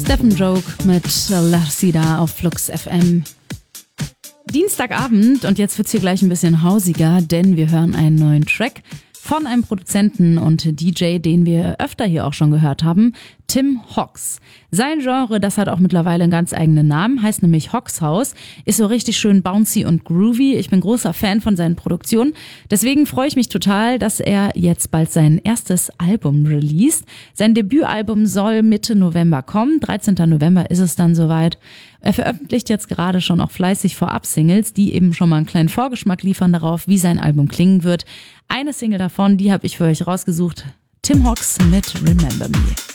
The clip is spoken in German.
Stephen Joke mit Larcida auf Flux FM. Dienstagabend und jetzt wird's hier gleich ein bisschen hausiger, denn wir hören einen neuen Track von einem Produzenten und DJ, den wir öfter hier auch schon gehört haben, Tim Hawks. Sein Genre, das hat auch mittlerweile einen ganz eigenen Namen, heißt nämlich Hawks House, ist so richtig schön bouncy und groovy. Ich bin großer Fan von seinen Produktionen. Deswegen freue ich mich total, dass er jetzt bald sein erstes Album released. Sein Debütalbum soll Mitte November kommen. 13. November ist es dann soweit. Er veröffentlicht jetzt gerade schon auch fleißig Vorab-Singles, die eben schon mal einen kleinen Vorgeschmack liefern darauf, wie sein Album klingen wird. Eine Single davon, die habe ich für euch rausgesucht. Tim Hawks mit Remember Me.